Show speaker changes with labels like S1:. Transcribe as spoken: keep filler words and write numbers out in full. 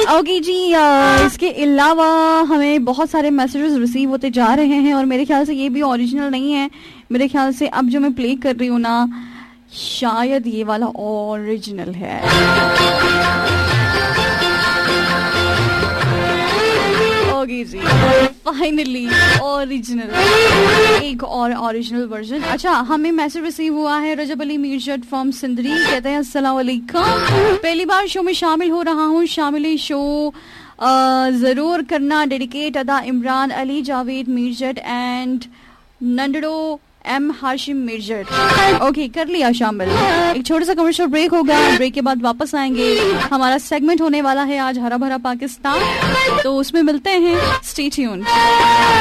S1: Okay जी, आ, इसके अलावा हमें बहुत सारे मैसेजेस रिसीव होते जा रहे हैं और मेरे ख्याल से ये भी ओरिजिनल नहीं है। मेरे ख्याल से अब जो मैं प्ले कर रही हूँ ना, शायद ये वाला ओरिजिनल है। ओके जी, फाइनली ओरिजिनल, एक और ओरिजिनल वर्जन। अच्छा, हमें मैसेज रिसीव हुआ है रजब अली मीरजट फ्रॉम सिंदरी, कहते हैं अस्सलाम वालेकुम, पहली बार शो में शामिल हो रहा हूँ, शामिल शो जरूर करना, डेडिकेट अदा Imran Ali Javed मीरजट and नंदड़ो M Hashim मिर्जट। Okay, कर लिया शामिल। एक छोटा सा कमर्शियल ब्रेक होगा, ब्रेक के बाद वापस आएंगे। हमारा सेगमेंट होने वाला है आज हरा भरा पाकिस्तान, तो उसमें मिलते हैं। Stay tuned.